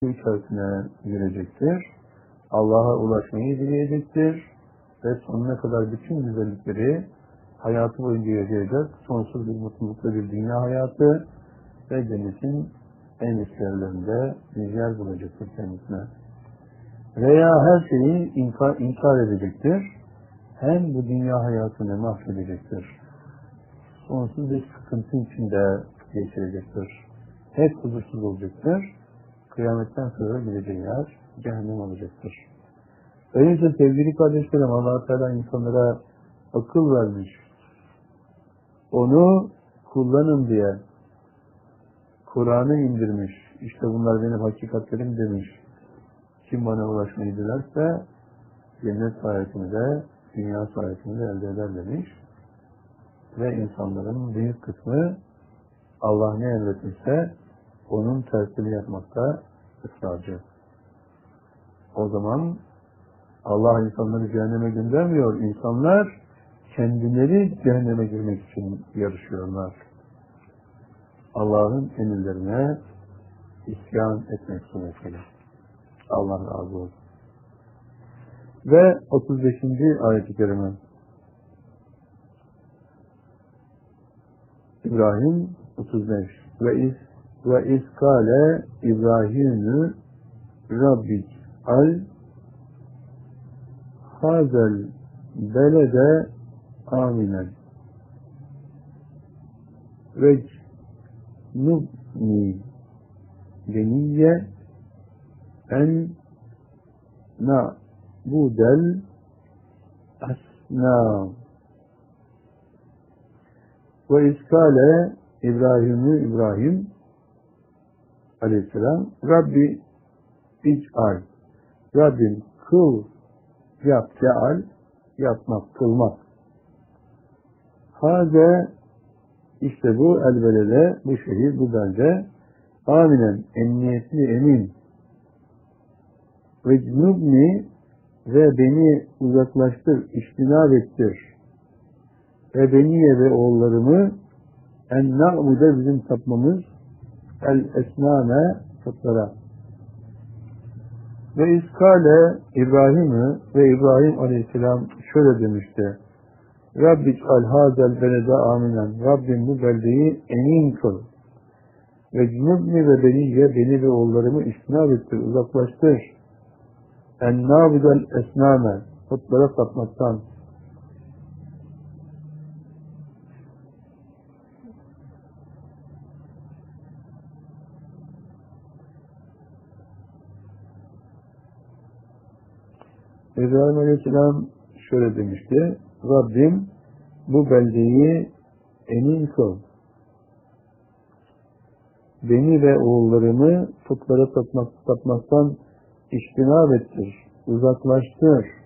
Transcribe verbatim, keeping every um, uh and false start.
içerisine girecektir. Allah'a ulaşmayı dileyecektir. Ve sonuna kadar bütün güzellikleri hayatı boyunca yaşayacak. Sonsuz bir mutlulukla bir dünya hayatı ve cennetin en üst yerlerinde bir yer bulacaktır kendisine. Veya her şeyi inkar, inkar edecektir. Hem bu dünya hayatını mahvedecektir. Sonsuz bir sıkıntı içinde geçirecektir. Hep huzursuz olacaktır. Kıyametten sonra gideceği yer cehennem olacaktır. Öyleyse sevgili kardeşlerim, Allah-u Teala insanlara akıl vermiş. Onu kullanın diye Kur'an'ı indirmiş. İşte bunlar benim hakikatlerim demiş. Kim bana ulaşmayı dilerse cennet sayesinde de dünya sayesinde de elde eder demiş. Ve insanların büyük kısmı Allah ne emretmişse onun tersini yapmakta ısrarcı. O zaman Allah insanları cehenneme göndermiyor. İnsanlar kendileri cehenneme girmek için yarışıyorlar. Allah'ın emirlerine isyan etmek suretiyle. Allah razı olsun. Ve otuz beşinci ayet-i kerime. İbrahim otuz beş. Ve iz ve iskale İbrahim'ü Rabbik al hazel belede aminen ve nubni deniyye en na budel asnam ve iskale İbrahim'ü İbrahim aleyhisselam Rabbi ic'al Rabbim kıl yap ceal yapmak, kılmak. Haze işte bu elbelede, bu şehir, bu belde aminen, emniyetli, emin ve cnubni ve beni uzaklaştır, iştinab ettir ve beniye ve oğullarımı en na'bude bizim tapmamız el esname putlara. Ve iskale İbrahim'i ve İbrahim aleyhisselam şöyle demişti. Rabbik al hazel belede aminen. Rabbim bu beldeyi emin kıl. Ve cnubni ve beniye beni ve oğullarımı istinab ettir, uzaklaştır. En nabudel esname. Putlara tapmaktan. İbrahim Aleyhisselam şöyle demişti. Rabbim bu beldeyi emin kıl. Beni ve oğullarımı putlara tapmak, tapmaktan iştinab ettir, uzaklaştır.